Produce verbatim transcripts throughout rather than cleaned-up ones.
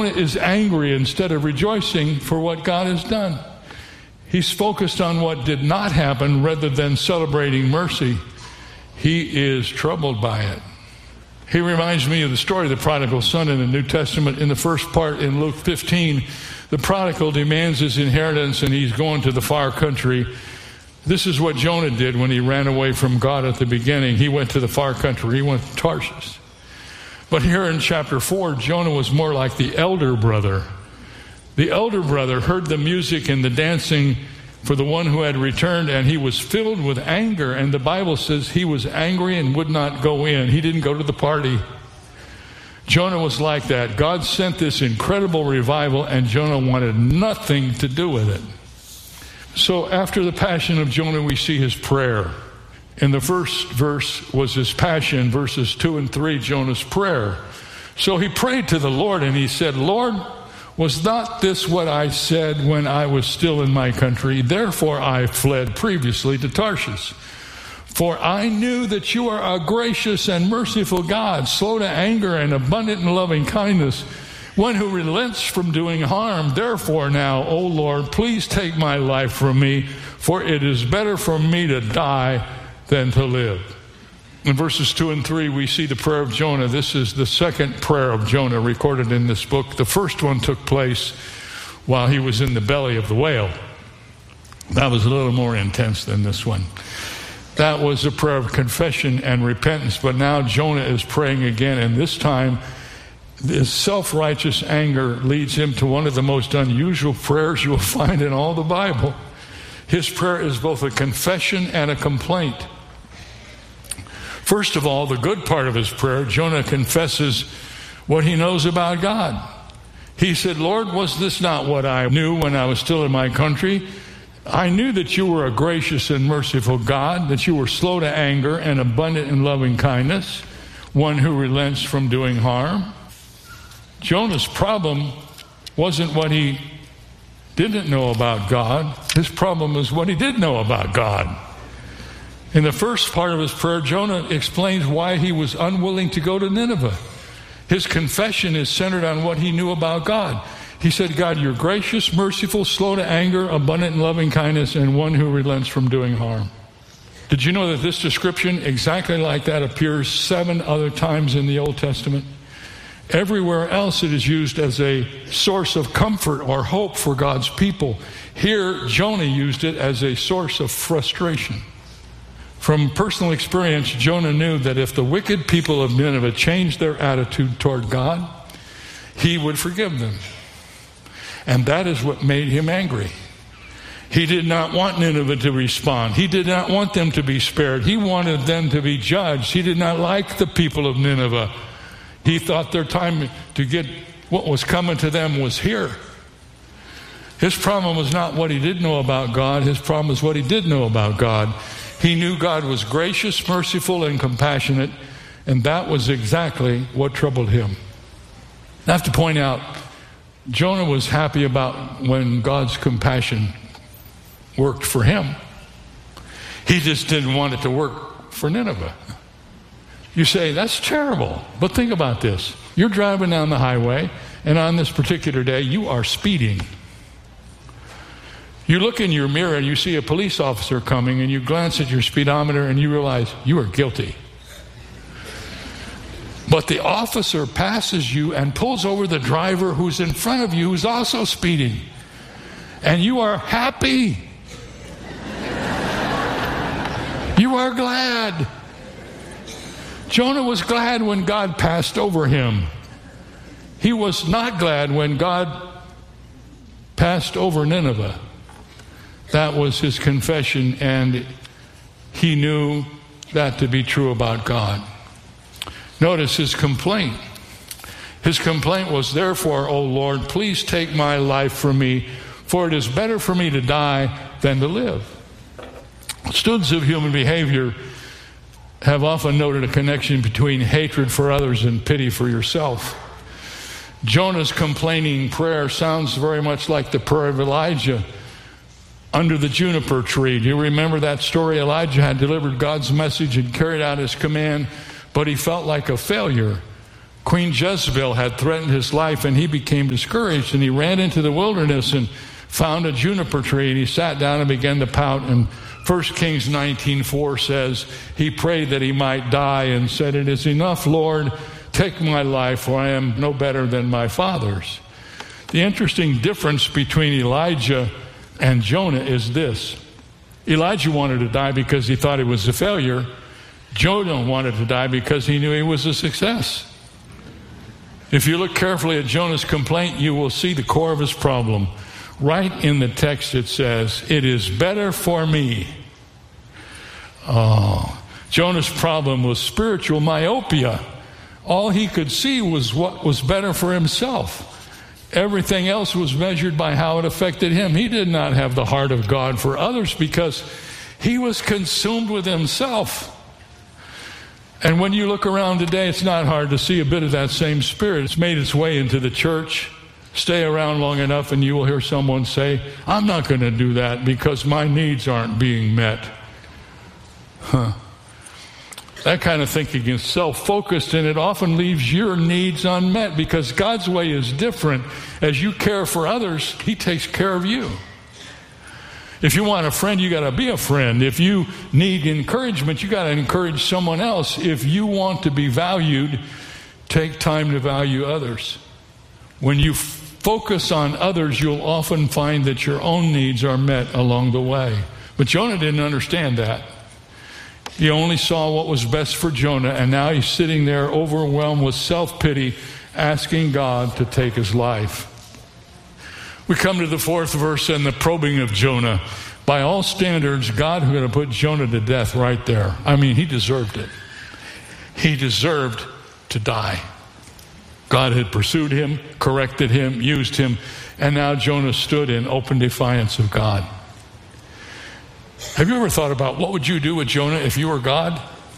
Jonah is angry instead of rejoicing for what God has done. He's focused on what did not happen rather than celebrating mercy. He is troubled by it. He reminds me of the story of the prodigal son in the New Testament. In the first part in Luke fifteen, the prodigal demands his inheritance and he's going to the far country. This is what Jonah did when he ran away from God at the beginning. He went to the far country. He went to Tarshish. But here in chapter four, Jonah was more like the elder brother. The elder brother heard the music and the dancing for the one who had returned, and he was filled with anger. And the Bible says he was angry and would not go in. He didn't go to the party. Jonah was like that. God sent this incredible revival, and Jonah wanted nothing to do with it. So after the passion of Jonah, we see his prayer. In the first verse was his passion, verses two and three, Jonah's prayer. So he prayed to the Lord, and he said, Lord, was not this what I said when I was still in my country? Therefore I fled previously to Tarshish. For I knew that you are a gracious and merciful God, slow to anger and abundant in loving kindness, one who relents from doing harm. Therefore now, O Lord, please take my life from me, for it is better for me to die than to live. In verses two and three, we see the prayer of Jonah. This is the second prayer of Jonah recorded in this book. The first one took place while he was in the belly of the whale. That was a little more intense than this one. That was a prayer of confession and repentance. But now Jonah is praying again, and this time his self-righteous anger leads him to one of the most unusual prayers you will find in all the Bible. His prayer is both a confession and a complaint. First of all, the good part of his prayer, Jonah confesses what he knows about God. He said, Lord, was this not what I knew when I was still in my country? I knew that you were a gracious and merciful God, that you were slow to anger and abundant in loving kindness, one who relents from doing harm. Jonah's problem wasn't what he didn't know about God. His problem was what he did know about God. In the first part of his prayer, Jonah explains why he was unwilling to go to Nineveh. His confession is centered on what he knew about God. He said, God, you're gracious, merciful, slow to anger, abundant in loving kindness, and one who relents from doing harm. Did you know that this description, exactly like that, appears seven other times in the Old Testament? Everywhere else it is used as a source of comfort or hope for God's people. Here, Jonah used it as a source of frustration. From personal experience, Jonah knew that if the wicked people of Nineveh changed their attitude toward God, he would forgive them. And that is what made him angry. He did not want Nineveh to respond. He did not want them to be spared. He wanted them to be judged. He did not like the people of Nineveh. He thought their time to get what was coming to them was here. His problem was not what he didn't know about God. His problem was what he did know about God. He knew God was gracious, merciful, and compassionate, and that was exactly what troubled him. I have to point out, Jonah was happy about when God's compassion worked for him. He just didn't want it to work for Nineveh. You say, that's terrible. But think about this. You're driving down the highway, and on this particular day, you are speeding. You look in your mirror and you see a police officer coming, and you glance at your speedometer and you realize you are guilty. But the officer passes you and pulls over the driver who's in front of you who's also speeding. And you are happy. You are glad. Jonah was glad when God passed over him. He was not glad when God passed over Nineveh. That was his confession, and he knew that to be true about God. Notice his complaint. His complaint was, therefore, O Lord, please take my life from me, for it is better for me to die than to live. Students of human behavior have often noted a connection between hatred for others and pity for yourself. Jonah's complaining prayer sounds very much like the prayer of Elijah under the juniper tree. Do you remember that story? Elijah had delivered God's message and carried out his command, but he felt like a failure. Queen Jezebel had threatened his life, and he became discouraged, and he ran into the wilderness and found a juniper tree, and he sat down and began to pout. And First Kings nineteen four says he prayed that he might die and said, "It is enough, Lord, take my life, for I am no better than my fathers." The interesting difference between Elijah and Jonah is this. Elijah wanted to die because he thought he was a failure. Jonah wanted to die because he knew he was a success. If you look carefully at Jonah's complaint, you will see the core of his problem. Right in the text it says, "It is better for me." Oh, Jonah's problem was spiritual myopia. All he could see was what was better for himself. Everything else was measured by how it affected him. He did not have the heart of God for others because he was consumed with himself. And when you look around today, it's not hard to see a bit of that same spirit. It's made its way into the church. Stay around long enough and you will hear someone say, "I'm not going to do that because my needs aren't being met." Huh. That kind of thinking is self-focused, and it often leaves your needs unmet because God's way is different. As you care for others, He takes care of you. If you want a friend, you got to be a friend. If you need encouragement, you got to encourage someone else. If you want to be valued, take time to value others. When you focus on others, you'll often find that your own needs are met along the way. But Jonah didn't understand that. He only saw what was best for Jonah, and now he's sitting there overwhelmed with self-pity, asking God to take his life. We come to the fourth verse and the probing of Jonah. By all standards, God was going to put Jonah to death right there. I mean, he deserved it. He deserved to die. God had pursued him, corrected him, used him, and now Jonah stood in open defiance of God. Have you ever thought about what would you do with Jonah if you were God?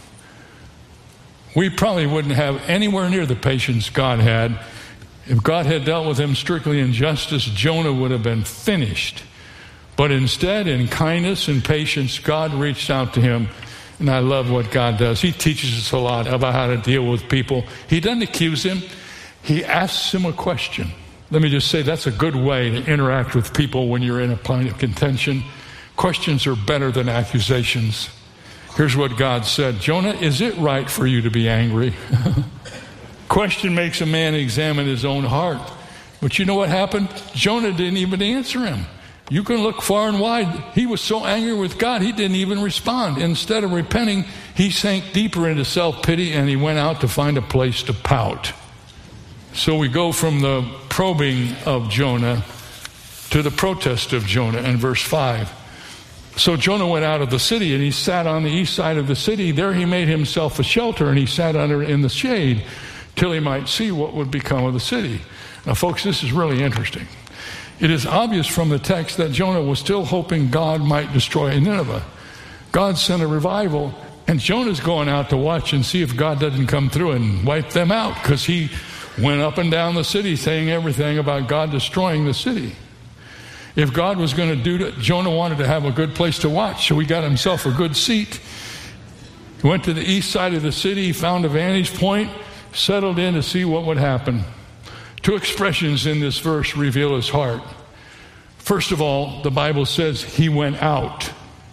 We probably wouldn't have anywhere near the patience God had. If God had dealt with him strictly in justice, Jonah would have been finished. But instead, in kindness and patience, God reached out to him. And I love what God does. He teaches us a lot about how to deal with people. He doesn't accuse him. He asks him a question. Let me just say that's a good way to interact with people when you're in a point of contention. Questions are better than accusations. Here's what God said. Jonah, is it right for you to be angry? Question makes a man examine his own heart. But you know what happened? Jonah didn't even answer him. You can look far and wide. He was so angry with God, he didn't even respond. Instead of repenting, he sank deeper into self-pity and he went out to find a place to pout. So we go from the probing of Jonah to the protest of Jonah in verse five. So Jonah went out of the city and he sat on the east side of the city. There he made himself a shelter and he sat under in the shade till he might see what would become of the city. Now, folks, this is really interesting. It is obvious from the text that Jonah was still hoping God might destroy Nineveh. God sent a revival, and Jonah's going out to watch and see if God doesn't come through and wipe them out, because he went up and down the city saying everything about God destroying the city. If God was going to do it, Jonah wanted to have a good place to watch, so he got himself a good seat. He went to the east side of the city, found a vantage point, settled in to see what would happen. Two expressions in this verse reveal his heart. First of all, the Bible says he went out.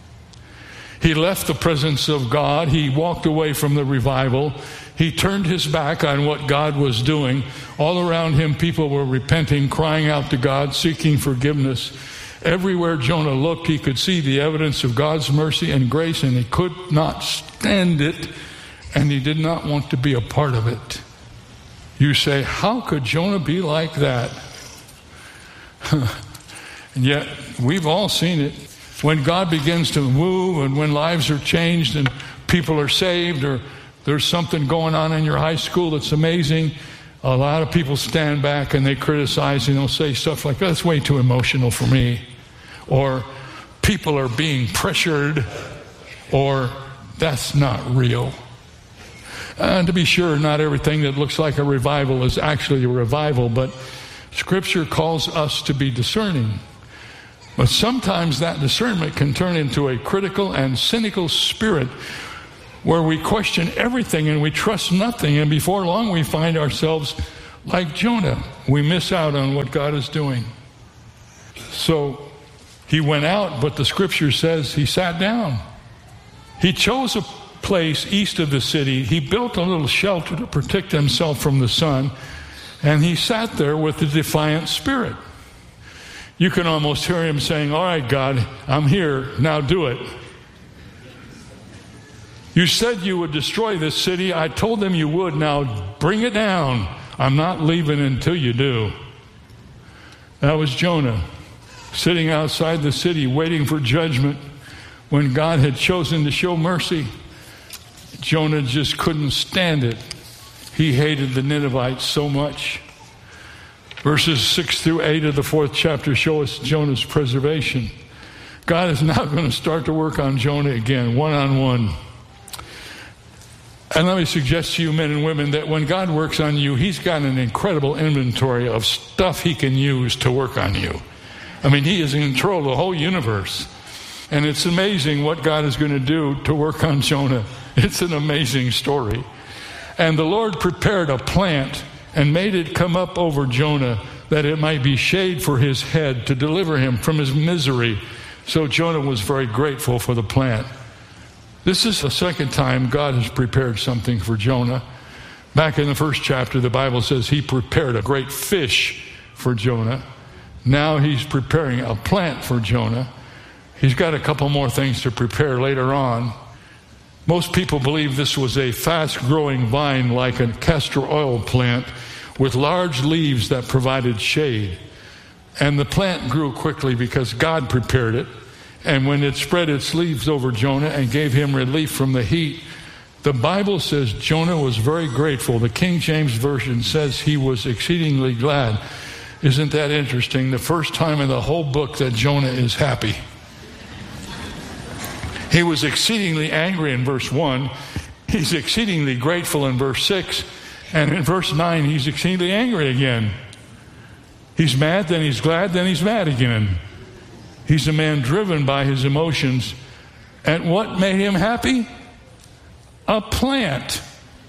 He left the presence of God. He walked away from the revival. He turned his back on what God was doing. All around him, people were repenting, crying out to God, seeking forgiveness. Everywhere Jonah looked, he could see the evidence of God's mercy and grace, and he could not stand it, and he did not want to be a part of it. You say, how could Jonah be like that? And yet, we've all seen it. When God begins to move and when lives are changed and people are saved, or there's something going on in your high school that's amazing, a lot of people stand back and they criticize and they'll say stuff like, that's way too emotional for me. Or people are being pressured, or that's not real. And to be sure, not everything that looks like a revival is actually a revival, but Scripture calls us to be discerning. But sometimes that discernment can turn into a critical and cynical spirit where we question everything and we trust nothing, and before long we find ourselves like Jonah. We miss out on what God is doing. So he went out, but the scripture says he sat down. He chose a place east of the city. He built a little shelter to protect himself from the sun, and he sat there with a defiant spirit. You can almost hear him saying, all right, God, I'm here, now do it. You said you would destroy this city. I told them you would. Now bring it down. I'm not leaving until you do. That was Jonah, sitting outside the city waiting for judgment when God had chosen to show mercy. Jonah just couldn't stand it. He hated the Ninevites so much. Verses six through eight of the fourth chapter show us Jonah's preservation. God is now going to start to work on Jonah again, one-on-one. And let me suggest to you, men and women, that when God works on you, he's got an incredible inventory of stuff he can use to work on you. I mean, he is in control of the whole universe. And it's amazing what God is going to do to work on Jonah. It's an amazing story. And the Lord prepared a plant and made it come up over Jonah that it might be shade for his head to deliver him from his misery. So Jonah was very grateful for the plant. This is the second time God has prepared something for Jonah. Back in the first chapter, the Bible says he prepared a great fish for Jonah. Now he's preparing a plant for Jonah. He's got a couple more things to prepare later on. Most people believe this was a fast-growing vine like a castor oil plant with large leaves that provided shade. And the plant grew quickly because God prepared it. And when it spread its leaves over Jonah and gave him relief from the heat, the Bible says Jonah was very grateful. The King James Version says he was exceedingly glad. Isn't that interesting? The first time in the whole book that Jonah is happy. He was exceedingly angry in verse one. He's exceedingly grateful in verse six. And in verse nine, he's exceedingly angry again. He's mad, then he's glad, then he's mad again. He's a man driven by his emotions. And what made him happy? A plant.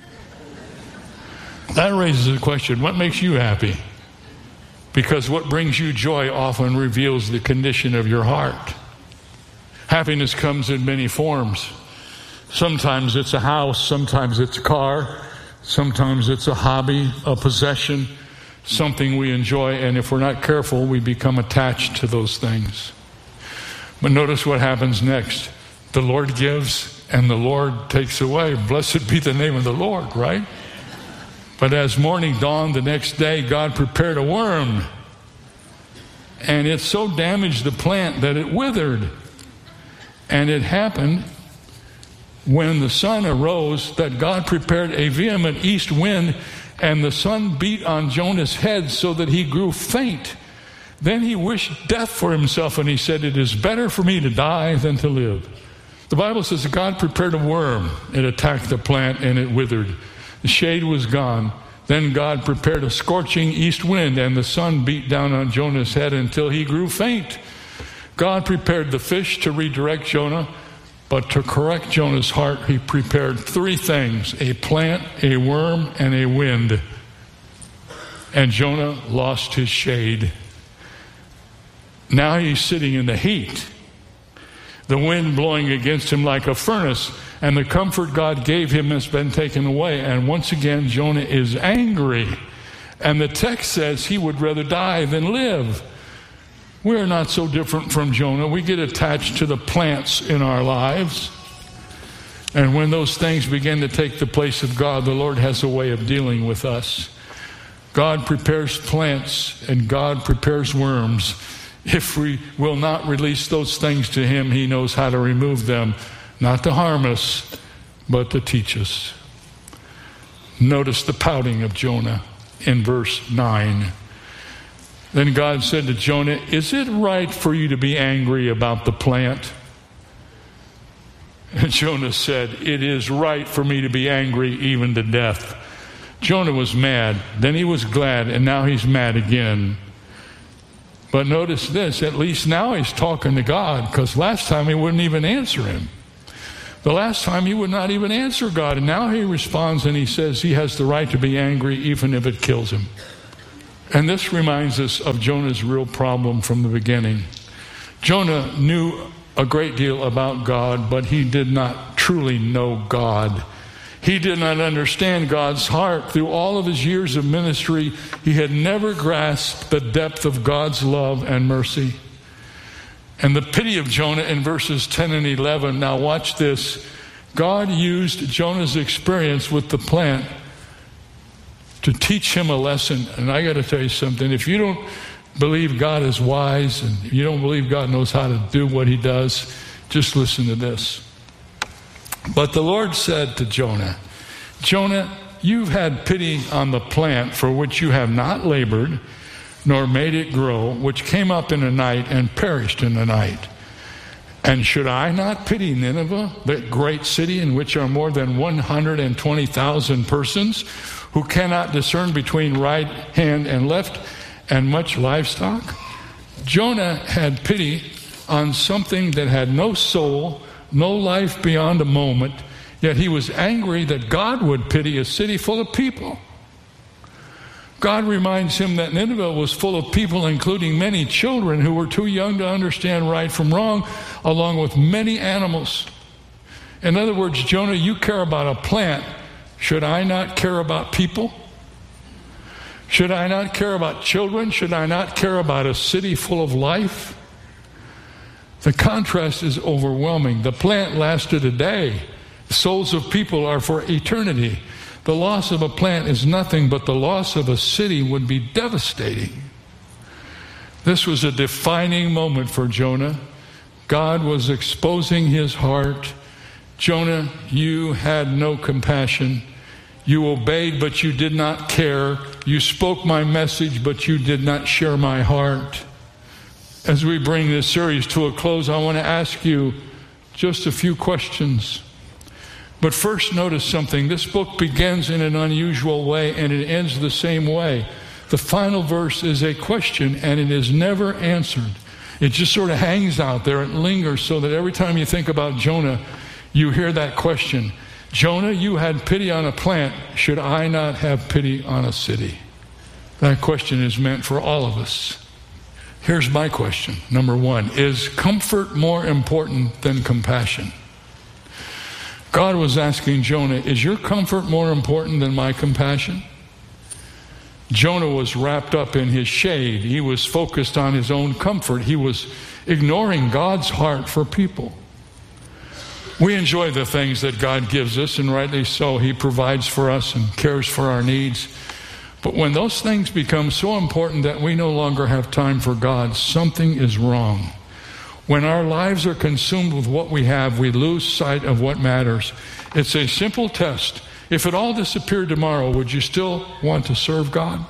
That raises the question, what makes you happy? Because what brings you joy often reveals the condition of your heart. Happiness comes in many forms. Sometimes it's a house, sometimes it's a car, sometimes it's a hobby, a possession, something we enjoy, and if we're not careful, we become attached to those things. But notice what happens next. The Lord gives and the Lord takes away. Blessed be the name of the Lord, right? But as morning dawned the next day, God prepared a worm. And it so damaged the plant that it withered. And it happened when the sun arose that God prepared a vehement east wind, and the sun beat on Jonah's head so that he grew faint. Then he wished death for himself, and he said, it is better for me to die than to live. The Bible says that God prepared a worm. It attacked the plant, and it withered. The shade was gone. Then God prepared a scorching east wind, and the sun beat down on Jonah's head until he grew faint. God prepared the fish to redirect Jonah, but to correct Jonah's heart, he prepared three things: a plant, a worm, and a wind. And Jonah lost his shade. Now he's sitting in the heat, the wind blowing against him like a furnace, and the comfort God gave him has been taken away. And once again, Jonah is angry. And the text says he would rather die than live. We're not so different from Jonah. We get attached to the plants in our lives. And when those things begin to take the place of God, the Lord has a way of dealing with us. God prepares plants and God prepares worms. If we will not release those things to him, he knows how to remove them, not to harm us, but to teach us. Notice the pouting of Jonah in verse nine. Then God said to Jonah, is it right for you to be angry about the plant? And Jonah said, it is right for me to be angry even to death. Jonah was mad, then he was glad, and now he's mad again. But notice this, at least now he's talking to God, because last time he wouldn't even answer him. The last time he would not even answer God, and now he responds and he says he has the right to be angry even if it kills him. And this reminds us of Jonah's real problem from the beginning. Jonah knew a great deal about God, but he did not truly know God. He did not understand God's heart. Through all of his years of ministry, he had never grasped the depth of God's love and mercy. And the pity of Jonah in verses ten and eleven. Now watch this. God used Jonah's experience with the plant to teach him a lesson. And I got to tell you something. If you don't believe God is wise and you don't believe God knows how to do what he does, just listen to this. But the Lord said to Jonah, Jonah, you've had pity on the plant for which you have not labored, nor made it grow, which came up in a night and perished in the night. And should I not pity Nineveh, the great city in which are more than one hundred twenty thousand persons who cannot discern between right hand and left, and much livestock? Jonah had pity on something that had no soul, no life beyond a moment, yet he was angry that God would pity a city full of people. God reminds him that Nineveh was full of people, including many children who were too young to understand right from wrong, along with many animals. In other words, Jonah, you care about a plant. Should I not care about people? Should I not care about children? Should I not care about a city full of life? The contrast is overwhelming. The plant lasted a day. The souls of people are for eternity. The loss of a plant is nothing, but the loss of a city would be devastating. This was a defining moment for Jonah. God was exposing his heart. Jonah, you had no compassion. You obeyed, but you did not care. You spoke my message, but you did not share my heart. As we bring this series to a close, I want to ask you just a few questions. But first, notice something. This book begins in an unusual way, and it ends the same way. The final verse is a question, and it is never answered. It just sort of hangs out there and lingers, so that every time you think about Jonah, you hear that question. Jonah, you had pity on a plant. Should I not have pity on a city? That question is meant for all of us. Here's my question. Number one, is comfort more important than compassion? God was asking Jonah, is your comfort more important than my compassion? Jonah was wrapped up in his shade. He was focused on his own comfort. He was ignoring God's heart for people. We enjoy the things that God gives us, and rightly so. He provides for us and cares for our needs. But when those things become so important that we no longer have time for God, something is wrong. When our lives are consumed with what we have, we lose sight of what matters. It's a simple test. If it all disappeared tomorrow, would you still want to serve God?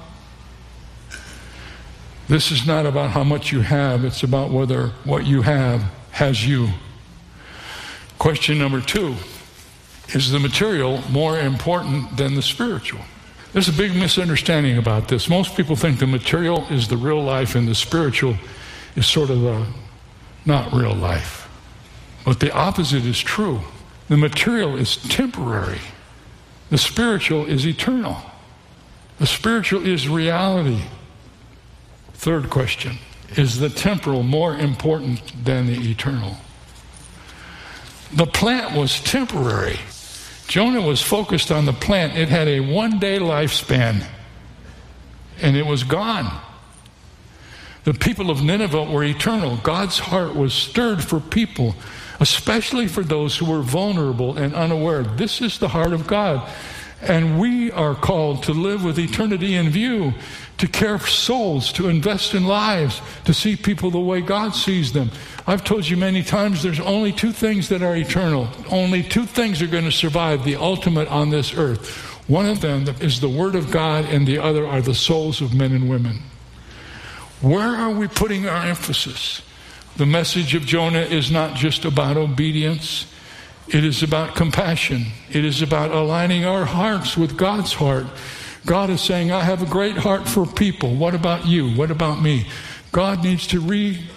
This is not about how much you have. It's about whether what you have has you. Question number two, is the material more important than the spiritual? There's a big misunderstanding about this. Most people think the material is the real life and the spiritual is sort of the not real life. But the opposite is true. The material is temporary. The spiritual is eternal. The spiritual is reality. Third question, is the temporal more important than the eternal? The plant was temporary. Jonah was focused on the plant. It had a one-day lifespan, and it was gone. The people of Nineveh were eternal. God's heart was stirred for people, especially for those who were vulnerable and unaware. This is the heart of God. And we are called to live with eternity in view, to care for souls, to invest in lives, to see people the way God sees them. I've told you many times there's only two things that are eternal. Only two things are going to survive the ultimate on this earth. One of them is the Word of God, and the other are the souls of men and women. Where are we putting our emphasis? The message of Jonah is not just about obedience. It is about compassion. It is about aligning our hearts with God's heart. God is saying, I have a great heart for people. What about you? What about me? God needs to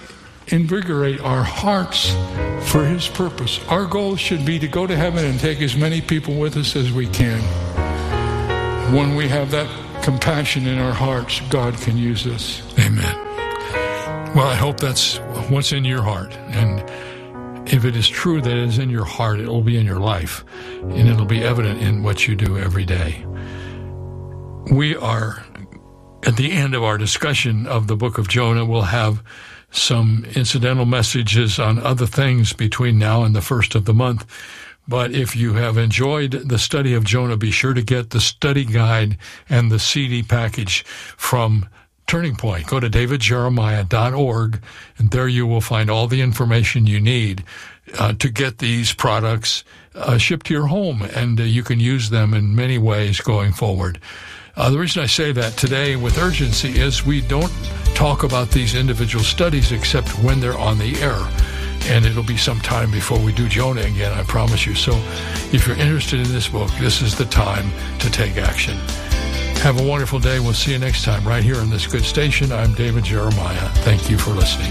invigorate our hearts for His purpose. Our goal should be to go to heaven and take as many people with us as we can. When we have that compassion in our hearts, God can use us. Amen. Well, I hope that's what's in your heart. And if it is true that it is in your heart, it will be in your life. And it'll be evident in what you do every day. We are at the end of our discussion of the book of Jonah. We'll have some incidental messages on other things between now and the first of the month. But if you have enjoyed the study of Jonah, be sure to get the study guide and the C D package from Turning Point. Go to david jeremiah dot org, and there you will find all the information you need uh, to get these products uh, shipped to your home, and uh, you can use them in many ways going forward. Uh, the reason I say that today with urgency is we don't talk about these individual studies except when they're on the air. And it'll be some time before we do Jonah again, I promise you. So if you're interested in this book, this is the time to take action. Have a wonderful day. We'll see you next time right here on this good station. I'm David Jeremiah. Thank you for listening.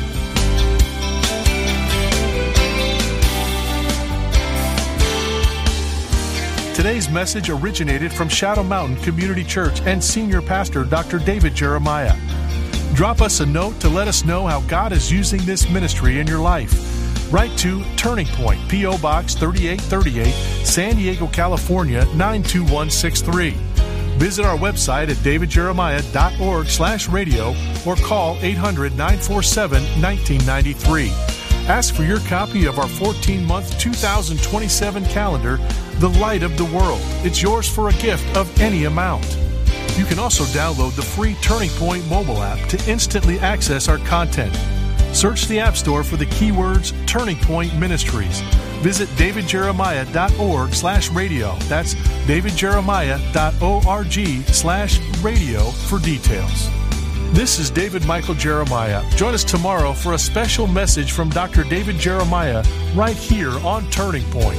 Today's message originated from Shadow Mountain Community Church and Senior Pastor Doctor David Jeremiah. Drop us a note to let us know how God is using this ministry in your life. Write to Turning Point, P O. Box thirty-eight thirty-eight, San Diego, California, nine two one six three. Visit our website at david jeremiah dot org slash radio or call eight hundred, nine four seven, one nine nine three. Ask for your copy of our fourteen-month two thousand twenty-seven calendar, The Light of the World. It's yours for a gift of any amount. You can also download the free Turning Point mobile app to instantly access our content. Search the App Store for the keywords Turning Point Ministries. Visit david jeremiah dot org slash radio. That's david jeremiah dot org slash radio for details. This is David Michael Jeremiah. Join us tomorrow for a special message from Doctor David Jeremiah right here on Turning Point.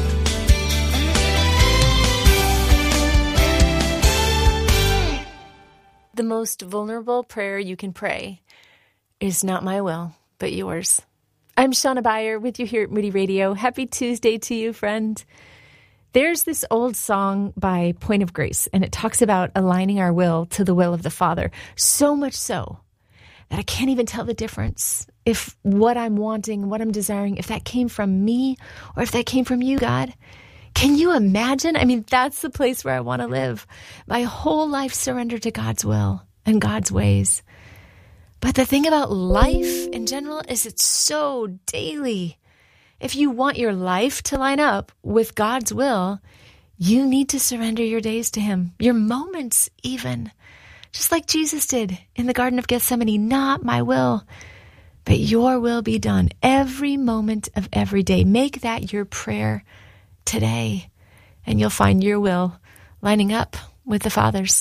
The most vulnerable prayer you can pray is not my will, but yours. I'm Shauna Beyer with you here at Moody Radio. Happy Tuesday to you, friend. There's this old song by Point of Grace, and it talks about aligning our will to the will of the Father. So much so that I can't even tell the difference if what I'm wanting, what I'm desiring, if that came from me or if that came from you, God. Can you imagine? I mean, that's the place where I want to live. My whole life surrendered to God's will and God's ways. But the thing about life in general is it's so daily. If you want your life to line up with God's will, you need to surrender your days to Him, your moments even. Just like Jesus did in the Garden of Gethsemane, not my will, but your will be done every moment of every day. Make that your prayer today, and you'll find your will lining up with the Father's.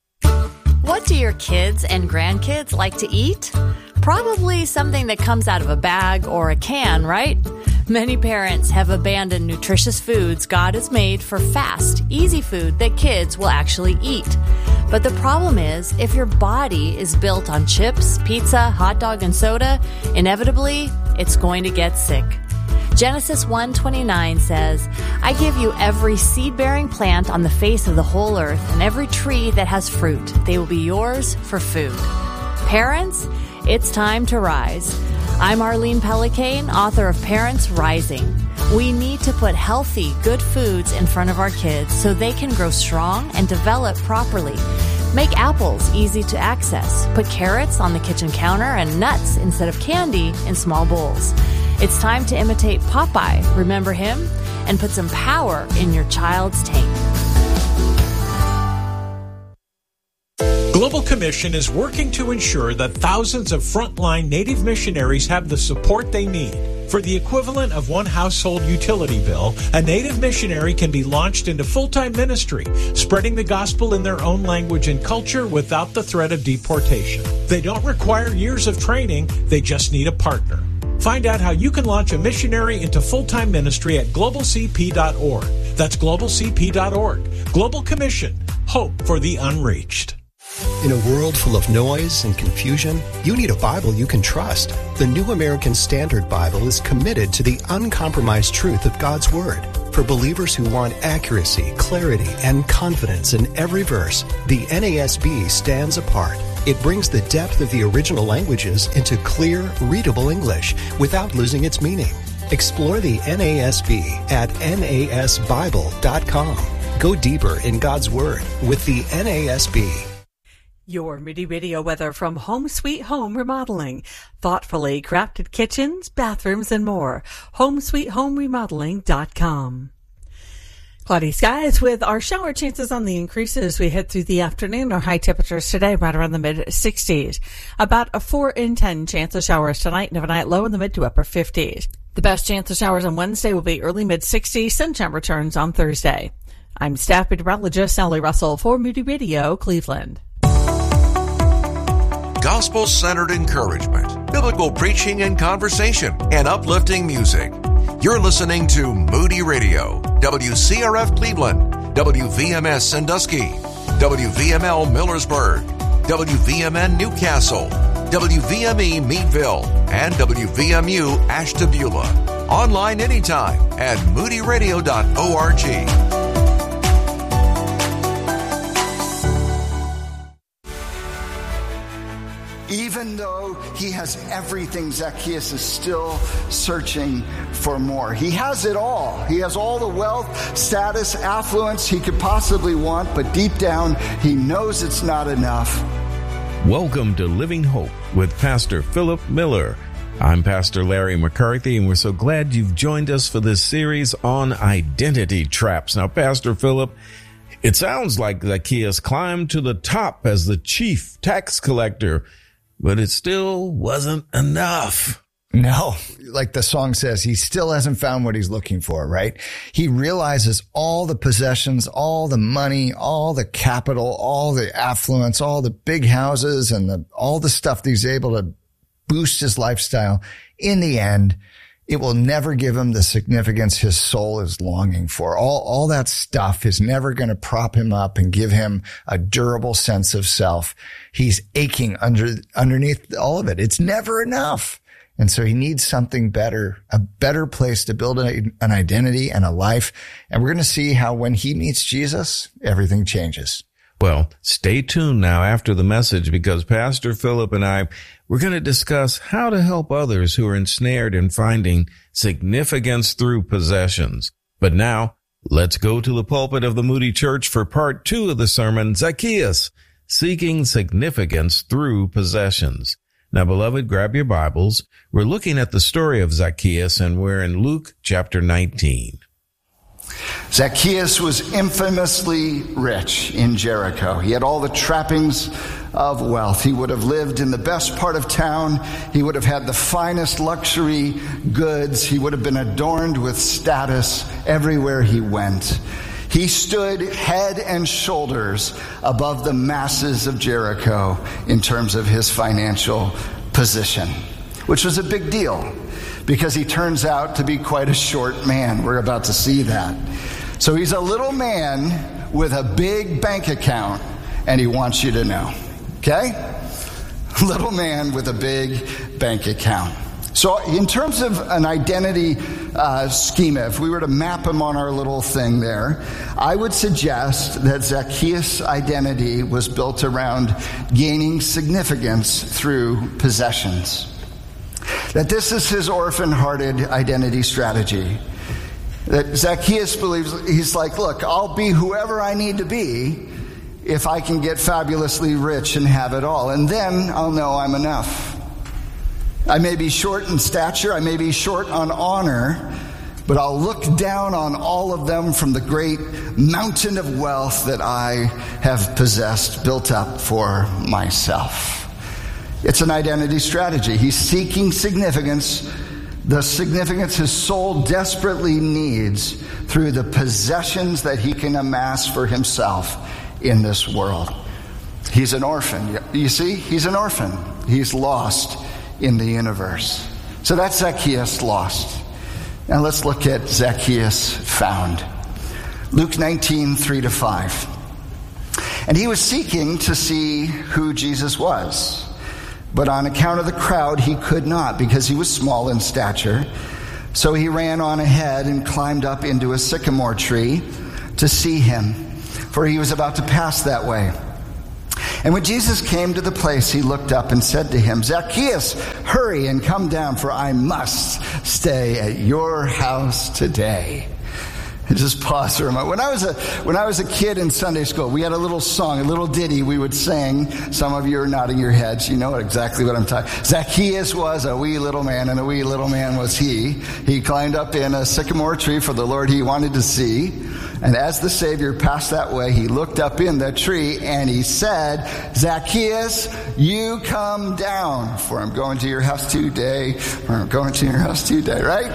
What do your kids and grandkids like to eat? Probably something that comes out of a bag or a can, right? Many parents have abandoned nutritious foods God has made for fast, easy food that kids will actually eat. But the problem is, if your body is built on chips, pizza, hot dog, and soda, inevitably, it's going to get sick. Genesis one twenty-nine says, I give you every seed-bearing plant on the face of the whole earth and every tree that has fruit. They will be yours for food. Parents, it's time to rise. I'm Arlene Pellicane, author of Parents Rising. We need to put healthy, good foods in front of our kids so they can grow strong and develop properly. Make apples easy to access. Put carrots on the kitchen counter and nuts instead of candy in small bowls. It's time to imitate Popeye, remember him? And put some power in your child's tank. Global Commission is working to ensure that thousands of frontline Native missionaries have the support they need. For the equivalent of one household utility bill, a Native missionary can be launched into full-time ministry, spreading the gospel in their own language and culture without the threat of deportation. They don't require years of training, they just need a partner. Find out how you can launch a missionary into full-time ministry at global c p dot org. That's global c p dot org. Global Commission. Hope for the unreached. In a world full of noise and confusion, you need a Bible you can trust. The New American Standard Bible is committed to the uncompromised truth of God's Word. For believers who want accuracy, clarity, and confidence in every verse, the N A S B stands apart. It brings the depth of the original languages into clear, readable English without losing its meaning. Explore the N A S B at N A S Bible dot com. Go deeper in God's Word with the N A S B. Your Moody Radio weather from Home Sweet Home Remodeling. Thoughtfully crafted kitchens, bathrooms, and more. home sweet home remodeling dot com. Cloudy skies with our shower chances on the increase as we head through the afternoon. Our high temperatures today right around the mid sixties. About a four in ten chance of showers tonight and overnight low in the mid to upper fifties. The best chance of showers on Wednesday will be early mid sixties. Sunshine returns on Thursday. I'm staff meteorologist Sally Russell for Moody Radio, Cleveland. Gospel-centered encouragement, biblical preaching and conversation, and uplifting music. You're listening to Moody Radio, W C R F Cleveland, W V M S Sandusky, W V M L Millersburg, W V M N Newcastle, W V M E Meadville, and W V M U Ashtabula. Online anytime at moody radio dot org. Even though he has everything, Zacchaeus is still searching for more. He has it all. He has all the wealth, status, affluence he could possibly want, but deep down, he knows it's not enough. Welcome to Living Hope with Pastor Philip Miller. I'm Pastor Larry McCarthy, and we're so glad you've joined us for this series on identity traps. Now, Pastor Philip, it sounds like Zacchaeus climbed to the top as the chief tax collector, but it still wasn't enough. No, like the song says, he still hasn't found what he's looking for, right? He realizes all the possessions, all the money, all the capital, all the affluence, all the big houses and the, all the stuff that he's able to boost his lifestyle. In the end, it will never give him the significance his soul is longing for. All, all that stuff is never going to prop him up and give him a durable sense of self. He's aching under, underneath all of it. It's never enough. And so he needs something better, a better place to build a, an identity and a life. And we're going to see how when he meets Jesus, everything changes. Well, stay tuned now after the message, because Pastor Philip and I, we're going to discuss how to help others who are ensnared in finding significance through possessions. But now, let's go to the pulpit of the Moody Church for part two of the sermon, Zacchaeus, Seeking Significance Through Possessions. Now, beloved, grab your Bibles. We're looking at the story of Zacchaeus, and we're in Luke chapter nineteen. Zacchaeus was infamously rich in Jericho. He had all the trappings of wealth. He would have lived in the best part of town. He would have had the finest luxury goods. He would have been adorned with status everywhere he went. He stood head and shoulders above the masses of Jericho in terms of his financial position, which was a big deal because he turns out to be quite a short man. We're about to see that. So he's a little man with a big bank account, and he wants you to know. Okay? Little man with a big bank account. So in terms of an identity uh, schema, if we were to map him on our little thing there, I would suggest that Zacchaeus' identity was built around gaining significance through possessions. That this is his orphan-hearted identity strategy. That Zacchaeus believes, he's like, look, I'll be whoever I need to be if I can get fabulously rich and have it all. And then I'll know I'm enough. I may be short in stature, I may be short on honor, but I'll look down on all of them from the great mountain of wealth that I have possessed, built up for myself. It's an identity strategy. He's seeking significance, the significance his soul desperately needs through the possessions that he can amass for himself in this world. He's an orphan. You see, he's an orphan. He's lost in the universe. So that's Zacchaeus lost. Now let's look at Zacchaeus found. Luke nineteen, three to five. And he was seeking to see who Jesus was. But on account of the crowd, he could not, because he was small in stature. So he ran on ahead and climbed up into a sycamore tree to see him, for he was about to pass that way. And when Jesus came to the place, he looked up and said to him, Zacchaeus, hurry and come down, for I must stay at your house today. And just pause for a moment. When I was a when I was a kid in Sunday school, we had a little song, a little ditty we would sing. Some of you are nodding your heads. You know exactly what I'm talking. Zacchaeus was a wee little man, and a wee little man was he. He climbed up in a sycamore tree for the Lord he wanted to see. And as the Savior passed that way, he looked up in the tree and he said, Zacchaeus, you come down, for I'm going to your house today. For I'm going to your house today, right?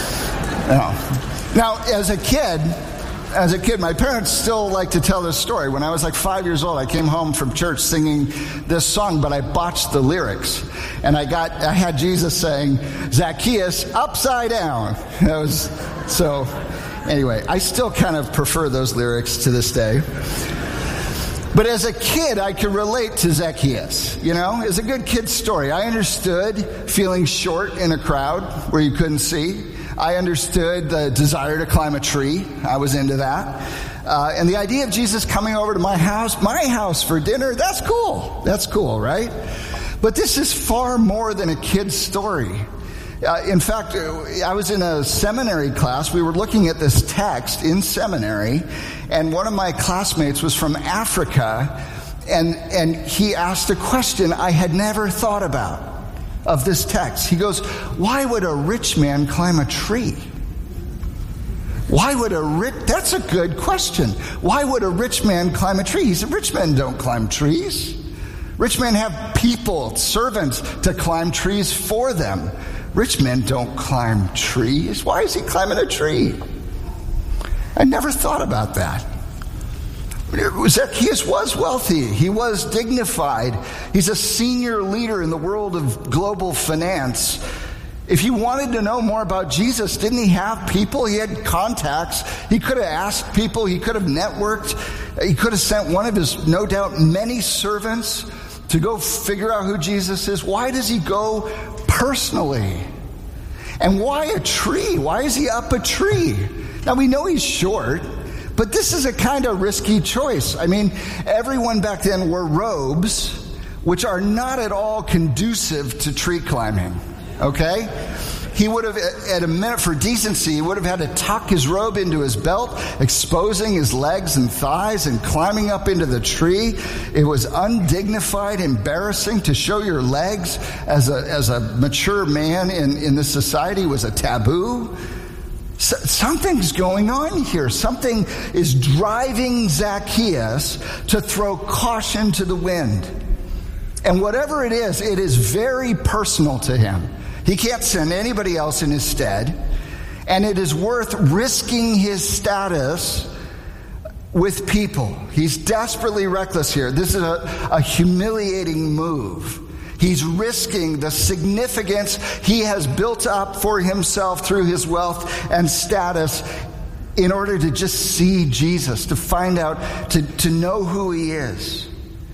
Now, now, as a kid, as a kid, my parents still like to tell this story. When I was like five years old, I came home from church singing this song, but I botched the lyrics. And I got, I had Jesus saying, Zacchaeus, upside down. That was, so, anyway, I still kind of prefer those lyrics to this day. But as a kid, I could relate to Zacchaeus, you know? It's a good kid story. I understood feeling short in a crowd where you couldn't see. I understood the desire to climb a tree. I was into that. Uh, and the idea of Jesus coming over to my house, my house for dinner, that's cool. That's cool, right? But this is far more than a kid's story. Uh, in fact, I was in a seminary class. We were looking at this text in seminary, and one of my classmates was from Africa, and, and he asked a question I had never thought about of this text. He goes, why would a rich man climb a tree? Why would a rich, that's a good question. Why would a rich man climb a tree? He said, rich men don't climb trees. Rich men have people, servants, to climb trees for them. Rich men don't climb trees. Why is he climbing a tree? I never thought about that. Zacchaeus was wealthy. He was dignified. He's a senior leader in the world of global finance. If you wanted to know more about Jesus, didn't he have people? He had contacts. He could have asked people. He could have networked. He could have sent one of his, no doubt, many servants to go figure out who Jesus is. Why does he go personally? And why a tree? Why is he up a tree? Now, we know he's short, but this is a kind of risky choice. I mean, everyone back then wore robes, which are not at all conducive to tree climbing, okay? He would have, at a minute for decency, he would have had to tuck his robe into his belt, exposing his legs and thighs and climbing up into the tree. It was undignified, embarrassing. To show your legs as a, as a mature man in, in this society was a taboo. So, something's going on here. Something is driving Zacchaeus to throw caution to the wind. And whatever it is, it is very personal to him. He can't send anybody else in his stead. And it is worth risking his status with people. He's desperately reckless here. This is a, a humiliating move. He's risking the significance he has built up for himself through his wealth and status in order to just see Jesus, to find out, to, to know who he is.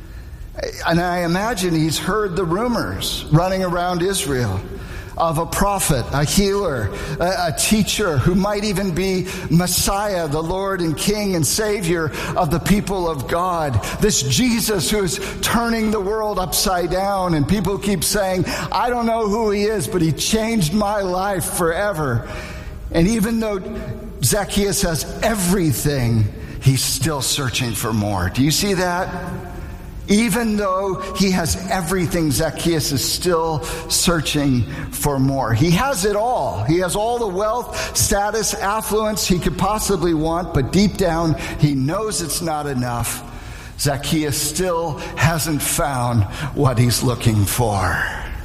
And I imagine he's heard the rumors running around Israel of a prophet, a healer, a, a teacher who might even be Messiah, the Lord and King and Savior of the people of God. This Jesus who is turning the world upside down, and people keep saying, I don't know who he is, but he changed my life forever. And even though Zacchaeus has everything, he's still searching for more. Do you see that? Even though he has everything, Zacchaeus is still searching for more. He has it all. He has all the wealth, status, affluence he could possibly want, but deep down, he knows it's not enough. Zacchaeus still hasn't found what he's looking for.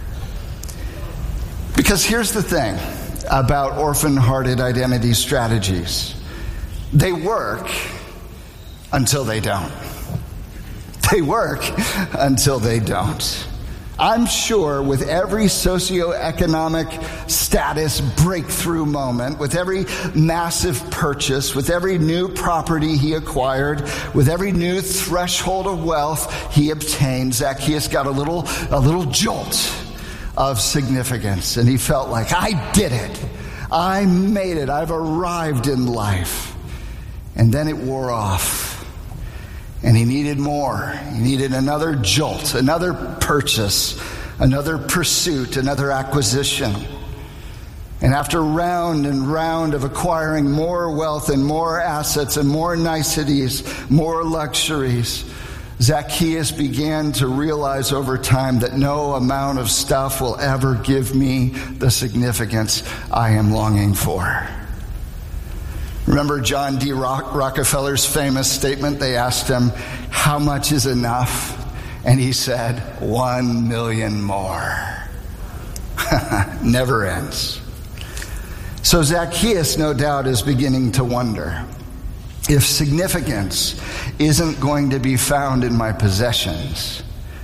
Because here's the thing about orphan-hearted identity strategies. They work until they don't. They work until they don't. I'm sure with every socioeconomic status breakthrough moment, with every massive purchase, with every new property he acquired, with every new threshold of wealth he obtained, Zacchaeus got a little, a little jolt of significance. And he felt like, I did it. I made it. I've arrived in life. And then it wore off. And he needed more. He needed another jolt, another purchase, another pursuit, another acquisition. And after round and round of acquiring more wealth and more assets and more niceties, more luxuries, Zacchaeus began to realize over time that no amount of stuff will ever give me the significance I am longing for. Remember John D. Rock- Rockefeller's famous statement? They asked him, how much is enough? And he said, one million more. Never ends. So Zacchaeus, no doubt, is beginning to wonder, if significance isn't going to be found in my possessions,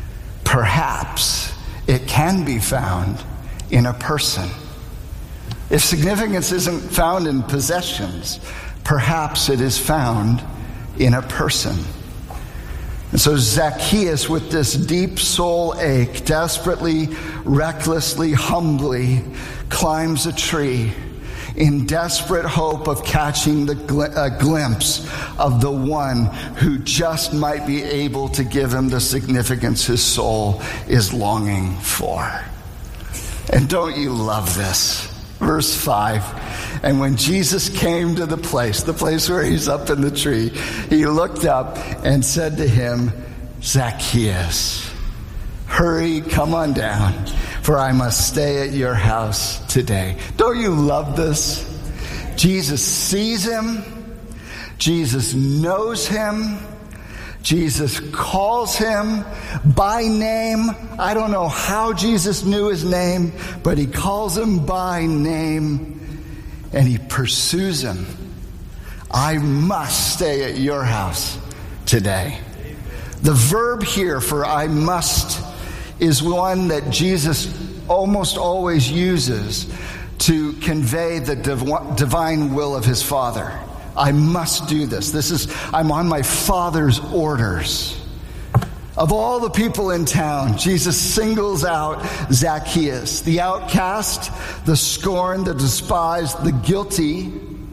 perhaps it can be found in a person. If significance isn't found in possessions, perhaps it is found in a person. And so Zacchaeus, with this deep soul ache, desperately, recklessly, humbly, climbs a tree in desperate hope of catching the gl- a glimpse of the one who just might be able to give him the significance his soul is longing for. And don't you love this? Verse five, and when Jesus came to the place, the place where he's up in the tree, he looked up and said to him, Zacchaeus, hurry, come on down, for I must stay at your house today. Don't you love this? Jesus sees him. Jesus knows him. Jesus calls him by name. I don't know how Jesus knew his name, but he calls him by name and he pursues him. I must stay at your house today. The verb here for I must is one that Jesus almost always uses to convey the div- divine will of his Father. I must do this. This is, I'm on my Father's orders. Of all the people in town, Jesus singles out Zacchaeus, the outcast, the scorned, the despised, the guilty,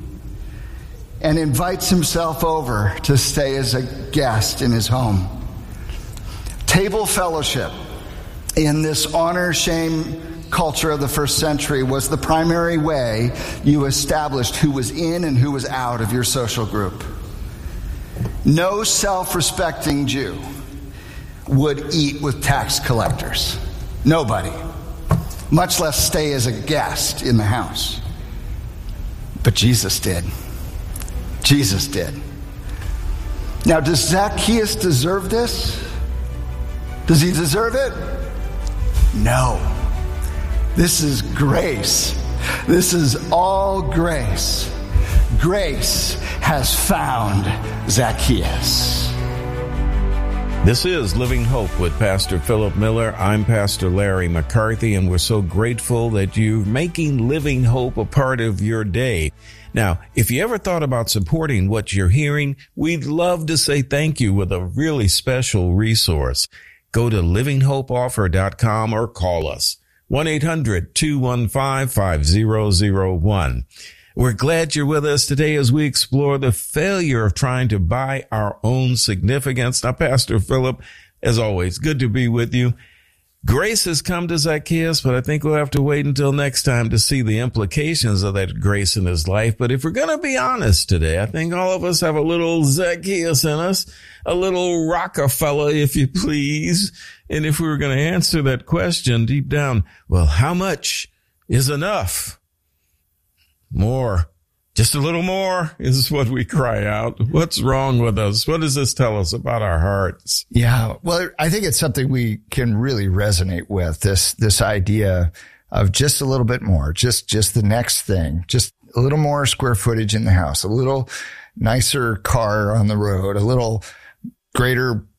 and invites himself over to stay as a guest in his home. Table fellowship in this honor-shame culture of the first century was the primary way you established who was in and who was out of your social group. No self-respecting Jew would eat with tax collectors. Nobody. Much less stay as a guest in the house. But Jesus did. Jesus did. Now, does Zacchaeus deserve this? Does he deserve it? No. This is grace. This is all grace. Grace has found Zacchaeus. This is Living Hope with Pastor Philip Miller. I'm Pastor Larry McCarthy, and we're so grateful that you're making Living Hope a part of your day. Now, if you ever thought about supporting what you're hearing, we'd love to say thank you with a really special resource. Go to living hope offer dot com or call us. one eight hundred two one five five zero zero one. We're glad you're with us today as we explore the failure of trying to buy our own significance. Now, Pastor Philip, as always, good to be with you. Grace has come to Zacchaeus, but I think we'll have to wait until next time to see the implications of that grace in his life. But if we're going to be honest today, I think all of us have a little Zacchaeus in us, a little Rockefeller, if you please. And if we were going to answer that question deep down, well, how much is enough? More. Just a little more is what we cry out. What's wrong with us? What does this tell us about our hearts? Yeah. Well, I think it's something we can really resonate with, this, this idea of just a little bit more, just, just the next thing, just a little more square footage in the house, a little nicer car on the road, a little greater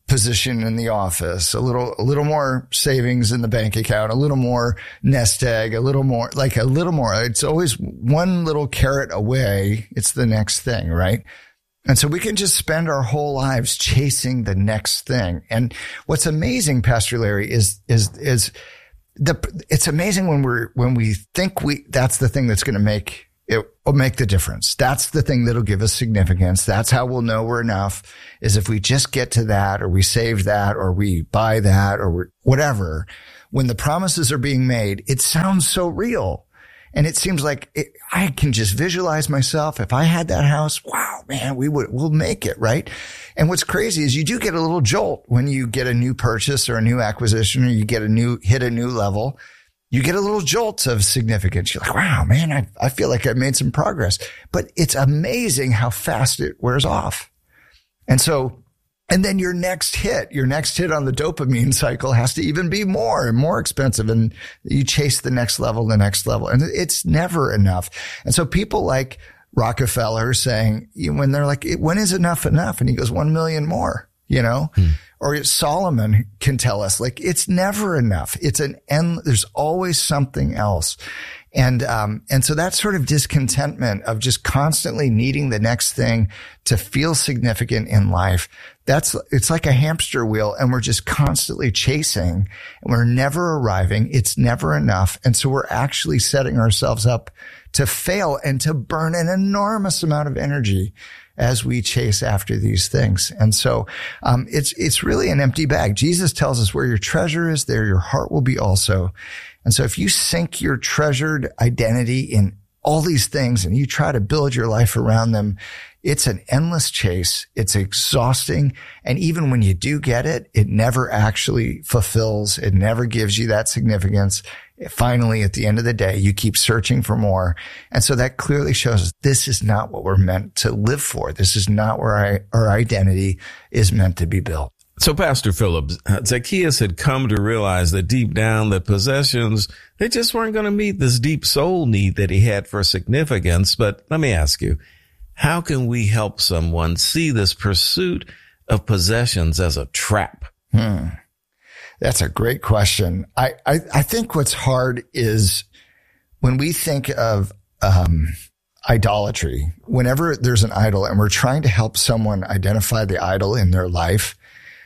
position in the office, a little, a little more savings in the bank account, a little more nest egg, a little more, like a little more. It's always one little carrot away. It's the next thing, right? And so we can just spend our whole lives chasing the next thing. And what's amazing, Pastor Larry, is, is, is the, it's amazing when we're, when we think we, that's the thing that's going to make it will make the difference. That's the thing that'll give us significance. That's how we'll know we're enough, is if we just get to that, or we save that, or we buy that, or we're, whatever. When the promises are being made, it sounds so real. And it seems like it, I can just visualize myself. If I had that house, wow, man, we would, we'll make it, right? And what's crazy is you do get a little jolt when you get a new purchase or a new acquisition, or you get a new, hit a new level. You get a little jolt of significance. You're like, wow, man, I, I feel like I've made some progress. But it's amazing how fast it wears off. And so, and then your next hit, your next hit on the dopamine cycle has to even be more and more expensive. And you chase the next level, the next level. And it's never enough. And so people like Rockefeller saying, when they're like, when is enough enough? And he goes, one million more, you know? Hmm. Or Solomon can tell us, like, it's never enough. It's an end. There's always something else. And, um, and so that sort of discontentment of just constantly needing the next thing to feel significant in life, that's, it's like a hamster wheel, and we're just constantly chasing, and we're never arriving. It's never enough. And so we're actually setting ourselves up to fail and to burn an enormous amount of energy as we chase after these things. And so, um, it's, it's really an empty bag. Jesus tells us, where your treasure is, there your heart will be also. And so if you sink your treasured identity in all these things and you try to build your life around them, it's an endless chase. It's exhausting. And even when you do get it, it never actually fulfills. It never gives you that significance. Finally, at the end of the day, you keep searching for more. And so that clearly shows us this is not what we're meant to live for. This is not where I, our identity is meant to be built. So, Pastor Philip, Zacchaeus had come to realize that deep down that possessions, they just weren't going to meet this deep soul need that he had for significance. But let me ask you, how can we help someone see this pursuit of possessions as a trap? Hmm. That's a great question. I, I, I think what's hard is when we think of um, idolatry, whenever there's an idol and we're trying to help someone identify the idol in their life,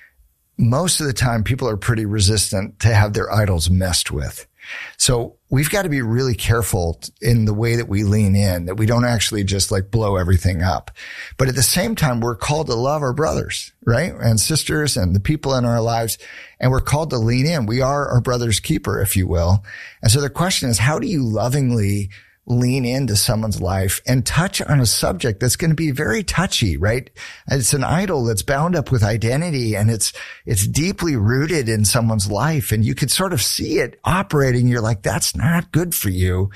most of the time people are pretty resistant to have their idols messed with. So we've got to be really careful in the way that we lean in, that we don't actually just like blow everything up. But at the same time, we're called to love our brothers, right? And sisters and the people in our lives. And we're called to lean in. We are our brother's keeper, if you will. And so the question is, how do you lovingly lean into someone's life and touch on a subject that's going to be very touchy, right? It's an idol that's bound up with identity, and it's, it's deeply rooted in someone's life, and you could sort of see it operating. You're like, that's not good for you.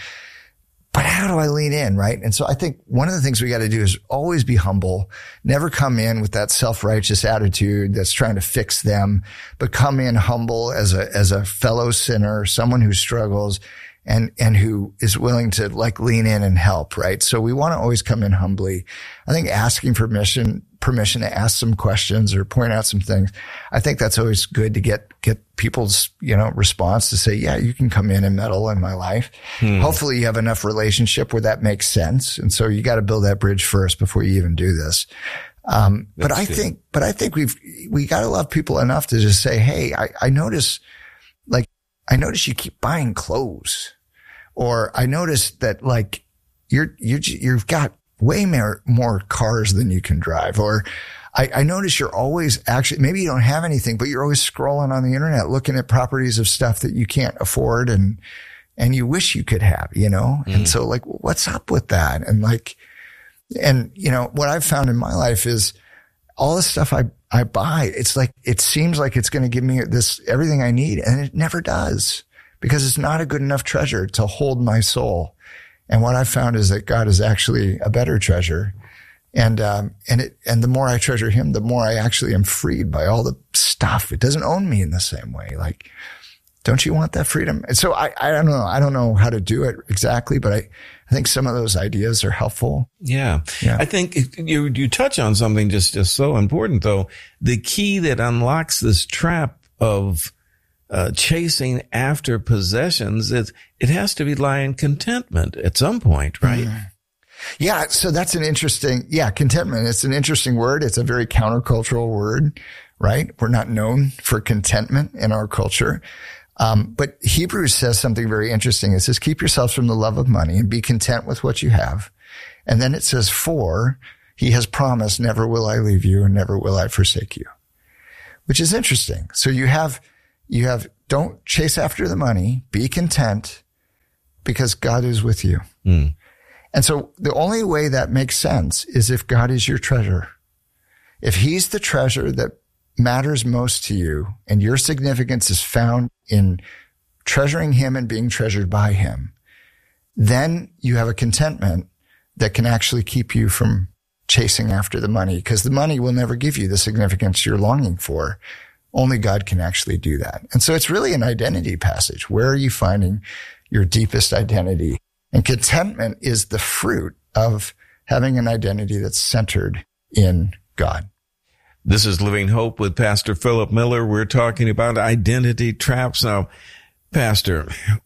But how do I lean in, right? And so I think one of the things we got to do is always be humble, never come in with that self-righteous attitude that's trying to fix them, but come in humble as a, as a fellow sinner, someone who struggles, and, and who is willing to like lean in and help, right? So we want to always come in humbly. I think asking permission, permission to ask some questions or point out some things, I think that's always good to get, get people's, you know, response to say, yeah, you can come in and meddle in my life. Hmm. Hopefully you have enough relationship where that makes sense. And so you got to build that bridge first before you even do this. Um, but I good. think, but I think we've, we got to love people enough to just say, hey, I, I notice, like, I notice you keep buying clothes, or I notice that like you're, you, you've got way more, more cars than you can drive, or I, I notice you're always actually, maybe you don't have anything, but you're always scrolling on the internet, looking at properties of stuff that you can't afford and, and you wish you could have, you know? Mm. And so like, what's up with that? And like, and you know, what I've found in my life is all the stuff I, I buy, it's like, it seems like it's going to give me this, everything I need. And it never does, because it's not a good enough treasure to hold my soul. And what I found is that God is actually a better treasure. And, um, and it, and the more I treasure him, the more I actually am freed by all the stuff. It doesn't own me in the same way. Like, Don't you want that freedom? And so I, I don't know. I don't know how to do it exactly, but I, I think some of those ideas are helpful. Yeah. yeah. I think you, you touch on something just, just so important though. The key that unlocks this trap of uh, chasing after possessions, it, it has to be lie in contentment at some point, right? Mm. Yeah. So that's an interesting, yeah, contentment. It's an interesting word. It's a very countercultural word, right? We're not known for contentment in our culture. Um, but Hebrews says something very interesting. It says, keep yourselves from the love of money and be content with what you have. And then it says, for he has promised, never will I leave you and never will I forsake you, which is interesting. So you have, you have, don't chase after the money, be content because God is with you. Mm. And so the only way that makes sense is if God is your treasure. If he's the treasure that matters most to you and your significance is found in treasuring him and being treasured by him, then you have a contentment that can actually keep you from chasing after the money, because the money will never give you the significance you're longing for. Only God can actually do that. And so it's really an identity passage. Where are you finding your deepest identity? And contentment is the fruit of having an identity that's centered in God. This is Living Hope with Pastor Philip Miller. We're talking about identity traps. Now, Pastor,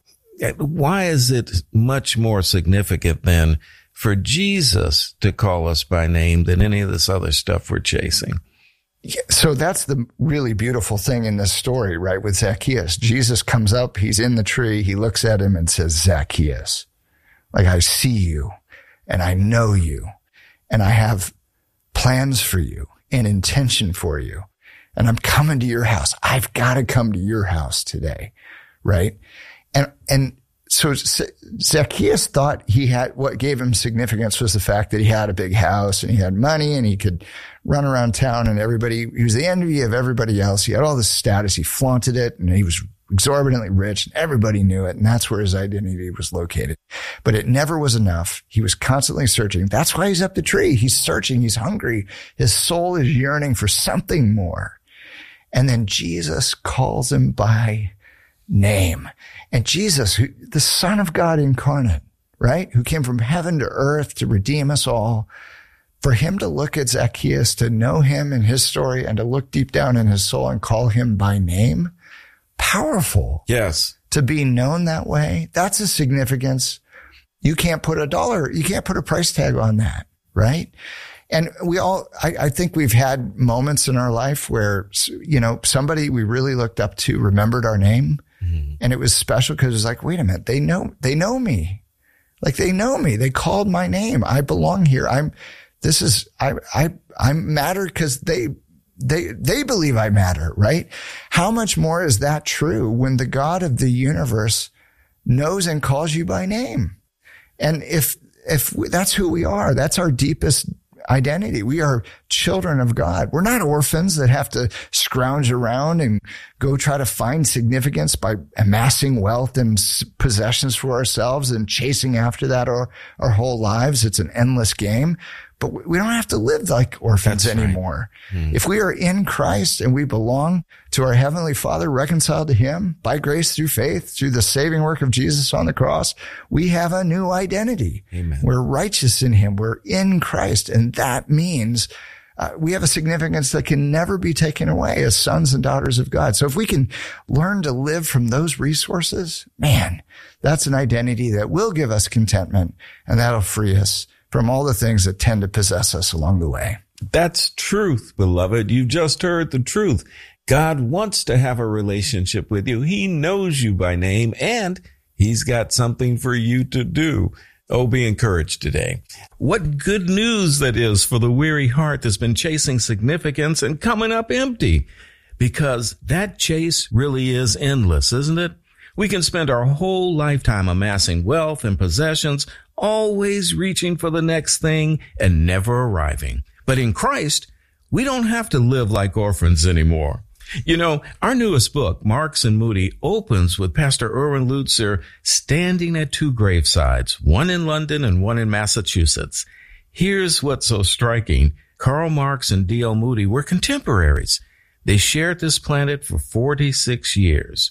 why is it much more significant then for Jesus to call us by name than any of this other stuff we're chasing? Yeah, so that's the really beautiful thing in this story, right? With Zacchaeus, Jesus comes up, he's in the tree, he looks at him and says, Zacchaeus, like, I see you and I know you and I have plans for you and intention for you. And I'm coming to your house. I've got to come to your house today. Right. And, and so Zacchaeus thought he had, what gave him significance was the fact that he had a big house and he had money and he could run around town and everybody, he was the envy of everybody else. He had all this status. He flaunted it and he was exorbitantly rich and everybody knew it. And that's where his identity was located. But it never was enough. He was constantly searching. That's why he's up the tree. He's searching. He's hungry. His soul is yearning for something more. And then Jesus calls him by name. And Jesus, who, the Son of God incarnate, right? Who came from heaven to earth to redeem us all, for him to look at Zacchaeus, to know him and his story and to look deep down in his soul and call him by name. Powerful. Yes. To be known that way. That's a significance. You can't put a dollar, you can't put a price tag on that, right? And we all, I, I think we've had moments in our life where, you know, somebody we really looked up to remembered our name. Mm-hmm. And it was special because it was like, wait a minute, they know, they know me. Like they know me. They called my name. I belong here. I'm, this is, I, I, I matter because they, They, they believe I matter, right? How much more is that true when the God of the universe knows and calls you by name? And if, if that's who we are, that's our deepest identity. We are children of God. We're not orphans that have to scrounge around and go try to find significance by amassing wealth and possessions for ourselves and chasing after that our, our whole lives. It's an endless game. But we don't have to live like orphans That's anymore. Right. Hmm. If we are in Christ and we belong to our Heavenly Father, reconciled to him by grace through faith, through the saving work of Jesus on the cross, we have a new identity. Amen. We're righteous in him. We're in Christ. And that means uh, we have a significance that can never be taken away as sons and daughters of God. So if we can learn to live from those resources, man, that's an identity that will give us contentment and that'll free us from all the things that tend to possess us along the way. That's truth, beloved. You just heard the truth. God wants to have a relationship with you. He knows you by name, and he's got something for you to do. Oh, be encouraged today. What good news that is for the weary heart that's been chasing significance and coming up empty, because that chase really is endless, isn't it? We can spend our whole lifetime amassing wealth and possessions, always reaching for the next thing and never arriving. But in Christ, we don't have to live like orphans anymore. You know, our newest book, Marks and Moody, opens with Pastor Erwin Lutzer standing at two gravesides, one in London and one in Massachusetts. Here's what's so striking. Karl Marx and D L Moody were contemporaries. They shared this planet for forty-six years.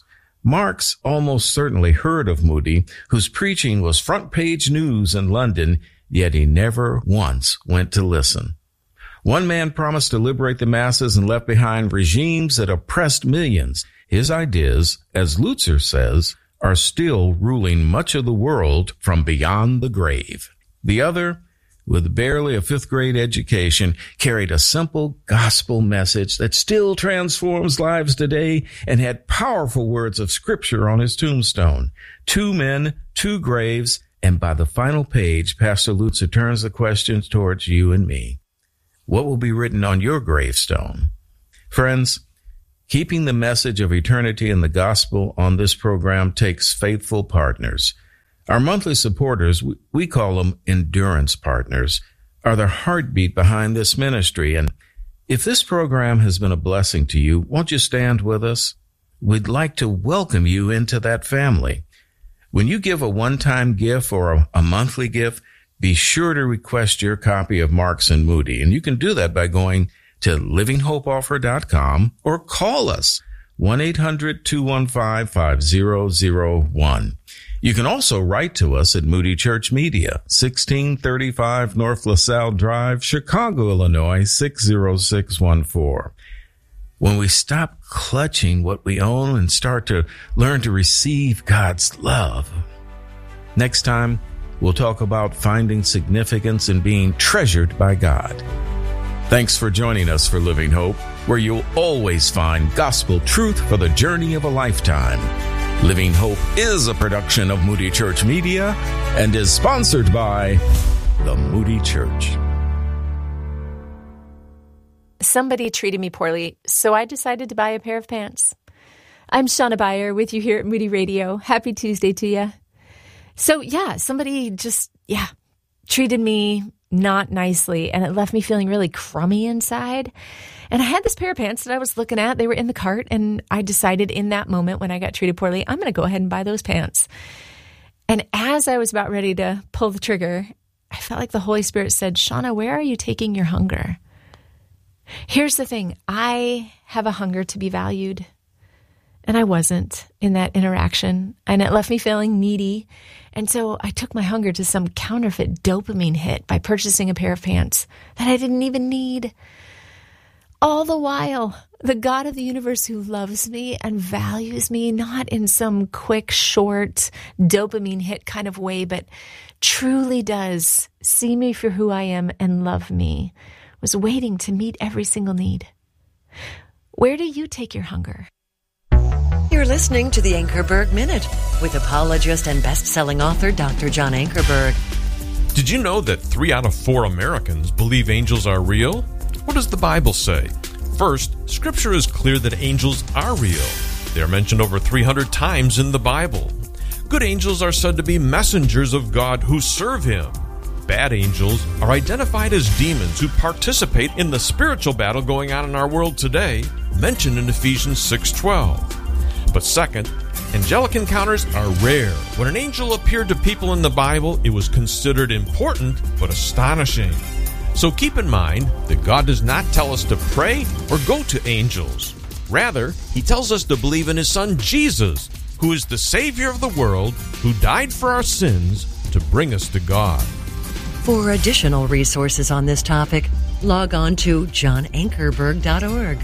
Marx almost certainly heard of Moody, whose preaching was front-page news in London, yet he never once went to listen. One man promised to liberate the masses and left behind regimes that oppressed millions. His ideas, as Lutzer says, are still ruling much of the world from beyond the grave. The other, with barely a fifth-grade education, carried a simple gospel message that still transforms lives today and had powerful words of Scripture on his tombstone. Two men, two graves, and by the final page, Pastor Lutzer turns the questions towards you and me. What will be written on your gravestone? Friends, keeping the message of eternity and the gospel on this program takes faithful partners. Our monthly supporters, we call them endurance partners, are the heartbeat behind this ministry. And if this program has been a blessing to you, won't you stand with us? We'd like to welcome you into that family. When you give a one-time gift or a, a monthly gift, be sure to request your copy of Marx and Moody. And you can do that by going to living hope offer dot com or call us, one eight hundred two one five five zero zero one. You can also write to us at Moody Church Media, sixteen thirty-five North LaSalle Drive, Chicago, Illinois, six zero six one four. When we stop clutching what we own and start to learn to receive God's love. Next time, we'll talk about finding significance in being treasured by God. Thanks for joining us for Living Hope, where you'll always find gospel truth for the journey of a lifetime. Living Hope is a production of Moody Church Media and is sponsored by the Moody Church. Somebody treated me poorly, so I decided to buy a pair of pants. I'm Shauna Beyer with you here at Moody Radio. Happy Tuesday to you. So yeah, somebody just, yeah, treated me not nicely, and it left me feeling really crummy inside. And I had this pair of pants that I was looking at. They were in the cart, and I decided in that moment when I got treated poorly, I'm going to go ahead and buy those pants. And as I was about ready to pull the trigger, I felt like the Holy Spirit said, Shauna, where are you taking your hunger? Here's the thing. I have a hunger to be valued, and I wasn't in that interaction, and it left me feeling needy. And so I took my hunger to some counterfeit dopamine hit by purchasing a pair of pants that I didn't even need. All the while, the God of the universe who loves me and values me, not in some quick, short, dopamine hit kind of way, but truly does see me for who I am and love me, was waiting to meet every single need. Where do you take your hunger? You're listening to the Ankerberg Minute with apologist and best-selling author Doctor John Ankerberg. Did you know that three out of four Americans believe angels are real? What does the Bible say? First, Scripture is clear that angels are real. They are mentioned over three hundred times in the Bible. Good angels are said to be messengers of God who serve Him. Bad angels are identified as demons who participate in the spiritual battle going on in our world today, mentioned in Ephesians six twelve. But second, angelic encounters are rare. When an angel appeared to people in the Bible, it was considered important but astonishing. So keep in mind that God does not tell us to pray or go to angels. Rather, He tells us to believe in His Son Jesus, who is the Savior of the world, who died for our sins to bring us to God. For additional resources on this topic, log on to john ankerberg dot org.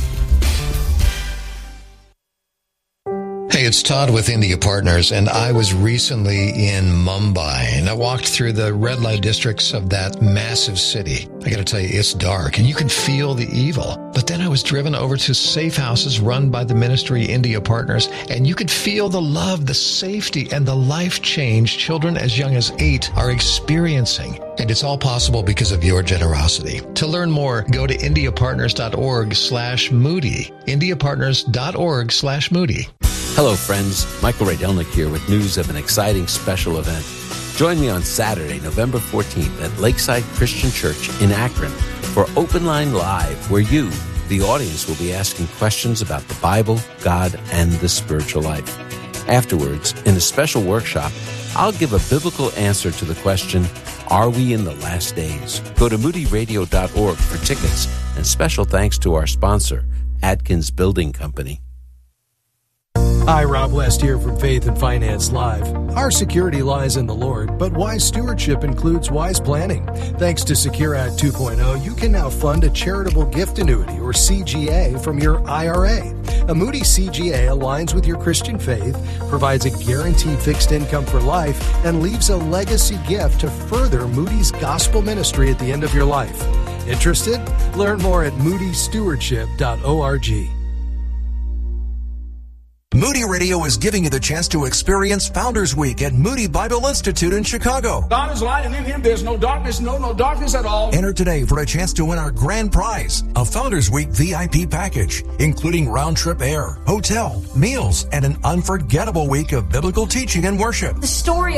Hey, it's Todd with India Partners, and I was recently in Mumbai, and I walked through the red light districts of that massive city. I gotta tell you, it's dark, and you can feel the evil. But then I was driven over to safe houses run by the ministry India Partners, and you could feel the love, the safety, and the life change children as young as eight are experiencing. And it's all possible because of your generosity. To learn more, go to indiapartners.org slash Moody. indiapartners.org slash Moody. Hello, friends. Michael Rydelnik here with news of an exciting special event. Join me on Saturday, November fourteenth at Lakeside Christian Church in Akron for Open Line Live, where you, the audience, will be asking questions about the Bible, God, and the spiritual life. Afterwards, in a special workshop, I'll give a biblical answer to the question, are we in the last days? Go to moody radio dot org for tickets, and special thanks to our sponsor, Atkins Building Company. Hi, Rob West here from Faith and Finance Live. Our security lies in the Lord, but wise stewardship includes wise planning. Thanks to Secure Act two point oh, you can now fund a charitable gift annuity, or C G A, from your I R A. A Moody C G A aligns with your Christian faith, provides a guaranteed fixed income for life, and leaves a legacy gift to further Moody's gospel ministry at the end of your life. Interested? Learn more at moody stewardship dot org. Moody Radio is giving you the chance to experience Founders Week at Moody Bible Institute in Chicago. God is light, and in Him there's no darkness, no, no darkness at all. Enter today for a chance to win our grand prize, a Founders Week V I P package, including round-trip air, hotel, meals, and an unforgettable week of biblical teaching and worship. The story